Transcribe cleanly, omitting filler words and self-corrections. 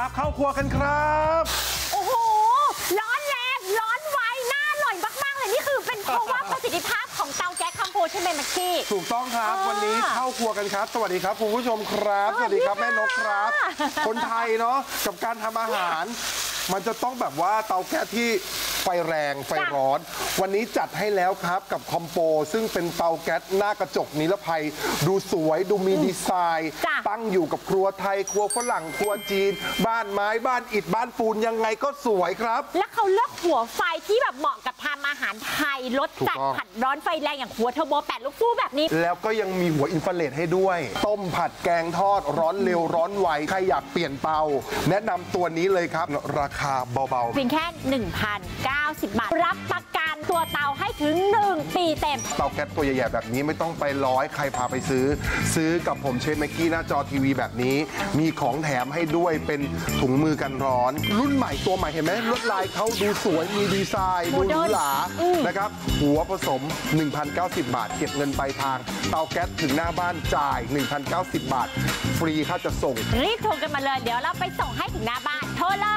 ครับเข้าครัวกันครับโอ้โหร้อนแรงร้อนไวน่าอร่อยมากๆเลยนี่คือเป็นเพราะว่าประสิทธิภาพของเตาแก๊สคัมโพใช่ไหมแม็กกี้ถูกต้องครับวันนี้เข้าครัวกันครับสวัสดีครับคุณผู้ชมครับสวัสดีครับแม่นกครับคนไทยเนาะกับการทำอาหารมันจะต้องแบบว่าเตาแก๊สที่ไฟแรงไฟร้อนวันนี้จัดให้แล้วครับกับคอมโปซึ่งเป็นเตาแก๊สหน้ากระจกนิรภัยดูสวยดูมีดีไซน์ตั้งอยู่กับครัวไทยครัวฝรั่งครัวจีนบ้านไม้บ้านอิฐบ้านปูนยังไงก็สวยครับและเขาเลือกหัวไฟที่แบบเหมาะกับทำอาหารไทยรสจัดผัดร้อนไฟแรงอย่างหัวเทอร์โบ8 ลูกฟู่แบบนี้แล้วก็ยังมีหัวอินฟราเรดให้ด้วยต้มผัดแกงทอดร้อนเร็วร้อนไวใครอยากเปลี่ยนเตาแนะนำตัวนี้เลยครับราคาเบาๆเพียงแค่ 1,090 บาทรับประกันตัวเตาให้ถึง1 ปีเต็มเตาแก๊สตัวใหญ่ๆแบบนี้ไม่ต้องไปร้อยใครพาไปซื้อกับผมเชฟแม็กกี้หน้าจอทีวีแบบนี้มีของแถมให้ด้วยเป็นถุงมือกันร้อนรุ่นใหม่ตัวใหม่เห็นไหมลวดลายเขาดูสวยมีดีไซน์ดูหรูหรานะครับหัวผสม 1,090 บาทเก็บเงินปลายทางเตาแก๊สถึงหน้าบ้านจ่าย 1,090 บาทฟรีค่าจัดส่งรีบโทรกันมาเลยเดี๋ยวเราไปส่งให้ถึงหน้าบ้านโทรเลย